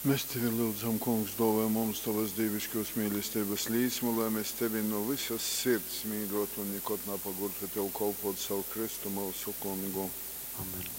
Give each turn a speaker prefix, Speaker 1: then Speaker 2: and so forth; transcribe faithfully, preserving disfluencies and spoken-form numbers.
Speaker 1: Mēs tevi lūdzam, kungs, dāvā mums tavas dievišķos mīlestības līsmu, lai mēs tevi no visas sirds mīļot un nekad nepagurtu tev kalpot savu Kristu mūsu kungu.
Speaker 2: Amen.